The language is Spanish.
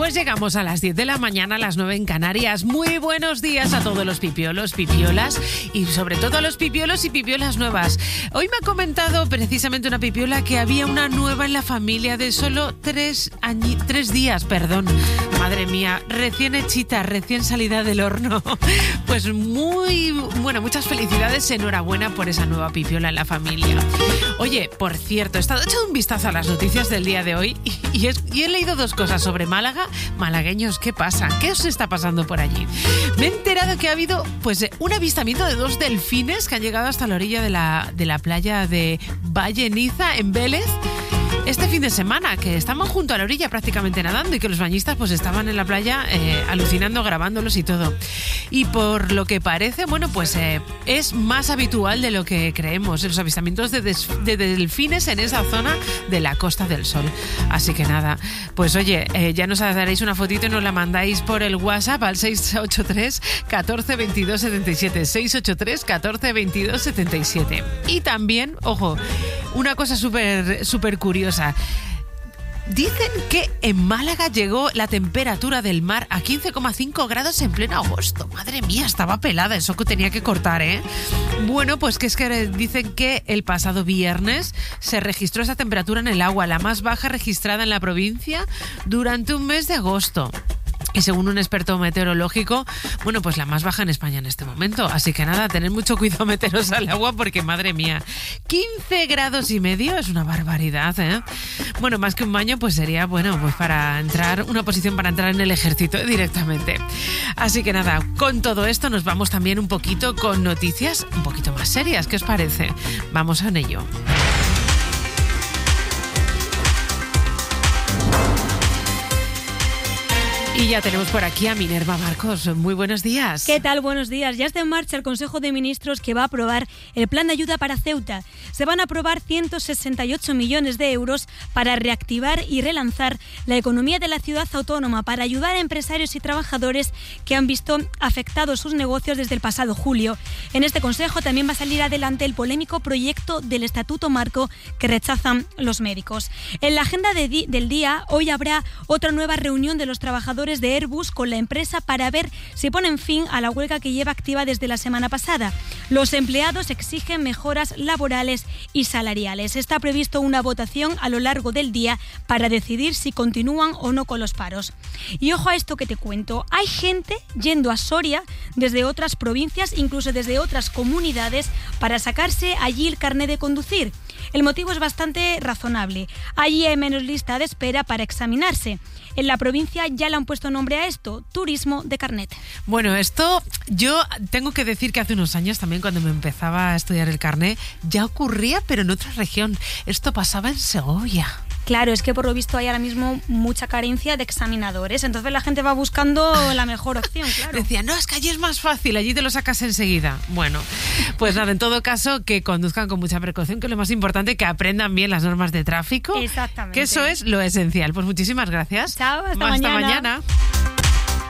Pues llegamos a las 10 de la mañana, a las 9 en Canarias. Muy buenos días a todos los pipiolos, pipiolas y sobre todo a los pipiolos y pipiolas nuevas. Hoy me ha comentado precisamente una pipiola que había una nueva en la familia de solo 3 días, perdón. Madre mía, recién hechita, recién salida del horno. Pues muchas felicidades, enhorabuena por esa nueva pipiola en la familia. Oye, por cierto, he estado echando un vistazo a las noticias del día de hoy y he leído dos cosas sobre Málaga. Malagueños, ¿qué pasa? ¿Qué os está pasando por allí? Me he enterado que ha habido un avistamiento de 2 delfines que han llegado hasta la orilla de la playa de Valleniza, en Vélez, este fin de semana, que estaban junto a la orilla prácticamente nadando y que los bañistas estaban en la playa alucinando, grabándolos y todo. Y por lo que parece, es más habitual de lo que creemos los avistamientos de delfines en esa zona de la Costa del Sol. Así que nada, pues oye, ya nos daréis una fotito y nos la mandáis por el WhatsApp al 683 14 22 77, 683 14 22 77. Y también, ojo, una cosa súper curiosa. Dicen que en Málaga llegó la temperatura del mar a 15,5 grados en pleno agosto. Madre mía, estaba pelada, eso que tenía que cortar, ¿eh? Bueno, pues que es que dicen que el pasado viernes se registró esa temperatura en el agua, la más baja registrada en la provincia durante un mes de agosto. Y según un experto meteorológico, pues la más baja en España en este momento. Así que nada, tened mucho cuidado, meteros al agua porque, madre mía, 15 grados y medio es una barbaridad, ¿eh? Bueno, más que un baño, sería, para entrar, una posición para entrar en el ejército directamente. Así que nada, con todo esto nos vamos también un poquito con noticias un poquito más serias. ¿Qué os parece? Vamos a ello. Y ya tenemos por aquí a Minerva Marcos. Muy buenos días. ¿Qué tal? Buenos días. Ya está en marcha el Consejo de Ministros que va a aprobar el plan de ayuda para Ceuta. Se van a aprobar 168 millones de euros para reactivar y relanzar la economía de la ciudad autónoma, para ayudar a empresarios y trabajadores que han visto afectados sus negocios desde el pasado julio. En este Consejo también va a salir adelante el polémico proyecto del Estatuto Marco que rechazan los médicos. En la agenda del día, hoy habrá otra nueva reunión de los trabajadores de Airbus con la empresa para ver si ponen fin a la huelga que lleva activa desde la semana pasada. Los empleados exigen mejoras laborales y salariales. Está previsto una votación a lo largo del día para decidir si continúan o no con los paros. Y ojo a esto que te cuento. Hay gente yendo a Soria desde otras provincias, incluso desde otras comunidades, para sacarse allí el carné de conducir. El motivo es bastante razonable. Allí hay menos lista de espera para examinarse. En la provincia ya le han puesto nombre a esto, turismo de carnet. Bueno, esto yo tengo que decir que hace unos años también, cuando me empezaba a estudiar el carnet, ya ocurría, pero en otra región. Esto pasaba en Segovia. Claro, es que por lo visto hay ahora mismo mucha carencia de examinadores, entonces la gente va buscando la mejor opción, claro. Decía, no, es que allí es más fácil, allí te lo sacas enseguida. Bueno, pues nada, en todo caso, que conduzcan con mucha precaución, que es lo más importante, que aprendan bien las normas de tráfico. Exactamente. Que eso es lo esencial. Pues muchísimas gracias. Chao, hasta mañana.